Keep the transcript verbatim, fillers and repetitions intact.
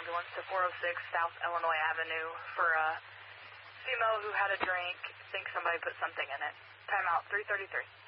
ambulance to four oh six South Illinois Avenue for a female who had a drink. Think somebody put something in it. Timeout three thirty-three.